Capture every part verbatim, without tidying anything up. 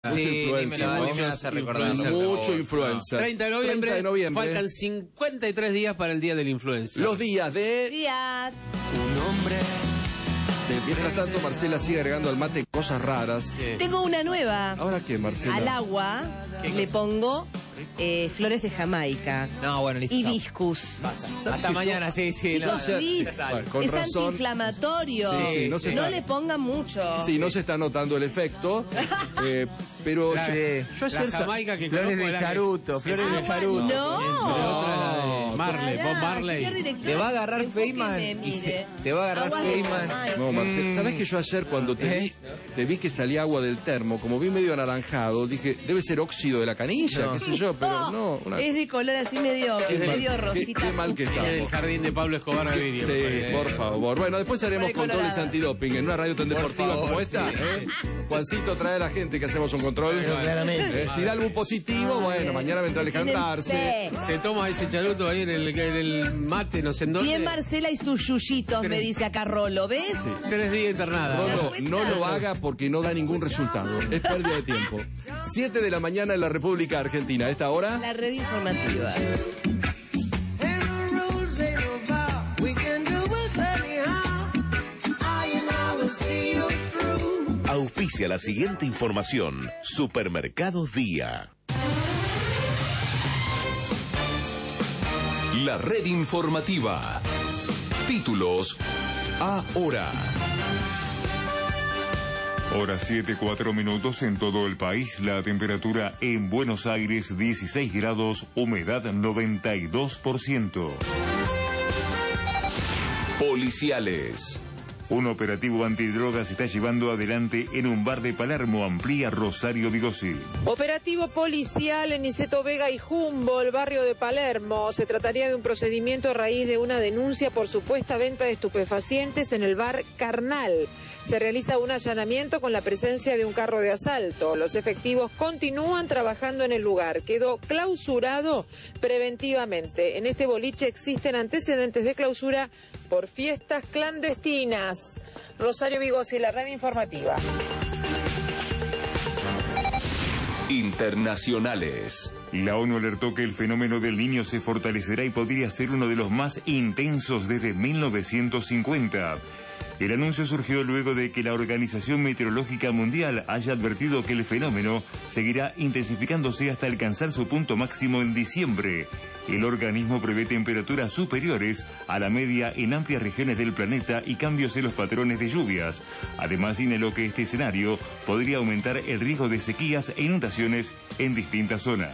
Mucha sí, influencia, me, ¿no? me hace recordar. Mucho influencer. treinta de noviembre, treinta de noviembre. Faltan cincuenta y tres días para el día del influencer. Los días de... Días. Un hombre... Mientras tanto, Marcela sigue agregando al mate cosas raras. Sí. Tengo una nueva. ¿Ahora qué, Marcela? Al agua le pongo eh, flores de Jamaica. No, bueno, listo. Hibiscus. Hasta mañana, sí, sí. Chicos, No, sé, please, sí, bueno, con es razón. antiinflamatorio. Sí, sí, no se no está- le pongan mucho. Sí, no se está notando el efecto, eh, pero La, yo, de, yo ayer... la Jamaica que Flores conozco de era que- charuto, flores de Agua, charuto. no. Pero otra la de Marley, Pará, Bob Marley. señor director, Te va a agarrar enfóqueme, Feynman y mire. se- te va a agarrar Agua de Feynman. Jamaica. No, Marcela, Mm. ¿sabés que yo ayer cuando te vi, te vi que salía agua del termo, como vi medio anaranjado, dije, debe ser óxido de la canilla, No. qué sé yo, pero no... Una... Es de color así medio, Qué mal- medio qué- rosita. qué mal que fucsia. Es del jardín de Pablo Escobar Gaviria. Sí, me parece. por favor. Bueno, después haremos Re controles colorada. antidoping en una radio tan deportiva favor, como esta. sí. ¿eh? Juancito, trae a la gente que hacemos un control. Bueno, claramente. Eh, si da algún positivo, bueno, mañana vendrá Alejandro Arce. Quédense. Se toma ese charuto ahí en el, en el mate, no sé en dónde. Bien Marcela y sus yuyitos, me dice acá Rolo, ¿ves? Tres días internada. No, no, cuenta? no lo haga porque no da ningún resultado. Es pérdida de tiempo. Siete de la mañana en la República Argentina. A esta hora... La red informativa. Auspicia la siguiente información. Supermercados Día. La red informativa. Títulos ahora. Hora siete, cuatro minutos en todo el país. La temperatura en Buenos Aires dieciséis grados, humedad noventa y dos por ciento. Policiales. Un operativo antidrogas se está llevando adelante en un bar de Palermo, amplía Rosario Vigossi. Operativo policial en Niceto Vega y Humboldt, barrio de Palermo. Se trataría de un procedimiento a raíz de una denuncia por supuesta venta de estupefacientes en el bar Carnal. Se realiza un allanamiento con la presencia de un carro de asalto. Los efectivos continúan trabajando en el lugar. Quedó clausurado preventivamente. En este boliche existen antecedentes de clausura por fiestas clandestinas. Rosario Vigossi, la red informativa. Internacionales. La ONU alertó que el fenómeno del Niño se fortalecerá y podría ser uno de los más intensos desde mil novecientos cincuenta. El anuncio surgió luego de que la Organización Meteorológica Mundial haya advertido que el fenómeno seguirá intensificándose hasta alcanzar su punto máximo en diciembre. El organismo prevé temperaturas superiores a la media en amplias regiones del planeta y cambios en los patrones de lluvias. Además, señaló que este escenario podría aumentar el riesgo de sequías e inundaciones en distintas zonas.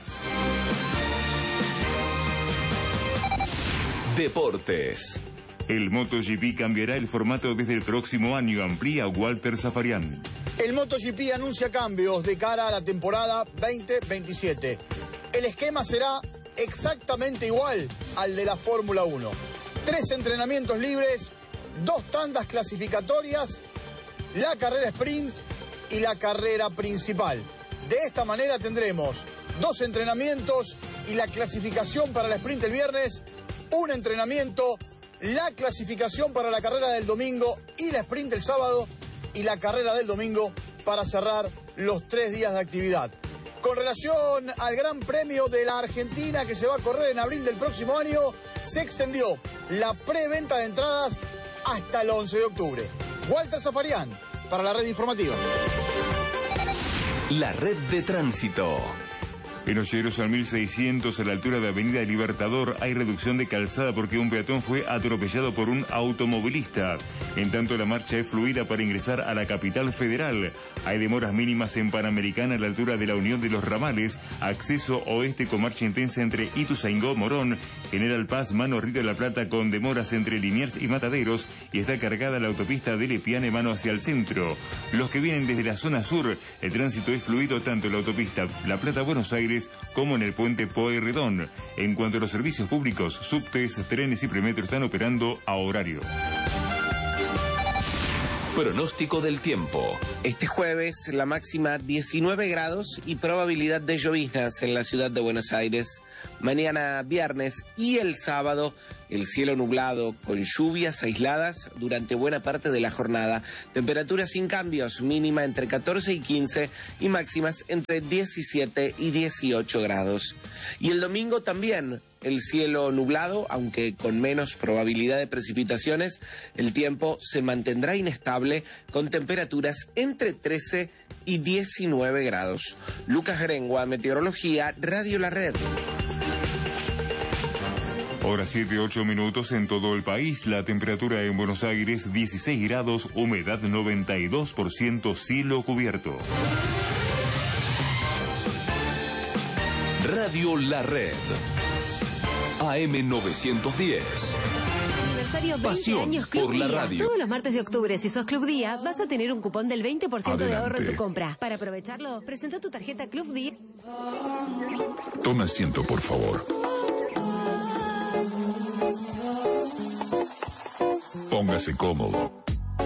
Deportes. El MotoGP cambiará el formato desde el próximo año, amplía Walter Zafarian. El MotoGP anuncia cambios de cara a la temporada veinte veintisiete. El esquema será exactamente igual al de la Fórmula uno. Tres entrenamientos libres, dos tandas clasificatorias, la carrera sprint y la carrera principal. De esta manera tendremos dos entrenamientos y la clasificación para la sprint el viernes, un entrenamiento, la clasificación para la carrera del domingo y la sprint el sábado y la carrera del domingo para cerrar los tres días de actividad. Con relación al Gran Premio de la Argentina que se va a correr en abril del próximo año, se extendió la preventa de entradas hasta el once de octubre. Walter Zafarian, para la red informativa. La red de tránsito. En Olleros al mil seiscientos, a la altura de Avenida Libertador, hay reducción de calzada porque un peatón fue atropellado por un automovilista. En tanto, la marcha es fluida para ingresar a la capital federal. Hay demoras mínimas en Panamericana a la altura de la Unión de los Ramales, acceso oeste con marcha intensa entre Ituzaingó, Morón, General Paz, Mano Río de la Plata con demoras entre Liniers y Mataderos, y está cargada la autopista de Lepiane, mano hacia el centro. Los que vienen desde la zona sur, el tránsito es fluido tanto en la autopista La Plata-Buenos Aires como en el puente Pueyrredón. En cuanto a los servicios públicos, subtes, trenes y premetro están operando a horario. Pronóstico del tiempo. Este jueves la máxima diecinueve grados y probabilidad de lloviznas en la ciudad de Buenos Aires. Mañana viernes y el sábado el cielo nublado con lluvias aisladas durante buena parte de la jornada. Temperaturas sin cambios, mínima entre catorce y quince y máximas entre diecisiete y dieciocho grados. Y el domingo también el cielo nublado, aunque con menos probabilidad de precipitaciones. El tiempo se mantendrá inestable con temperaturas entre trece y diecinueve grados. Lucas Grengua, Meteorología, Radio La Red. Hora siete, ocho minutos en todo el país. La temperatura en Buenos Aires dieciséis grados, humedad noventa y dos por ciento, cielo cubierto. Radio La Red. A M novecientos diez. Aniversario veinte Pasión años Club por la Día. radio. Todos los martes de octubre, si sos Club Día, vas a tener un cupón del veinte por ciento de ahorro en tu Adelante. compra. Para aprovecharlo, presenta tu tarjeta Club Día. Tome asiento, por favor. Póngase cómodo.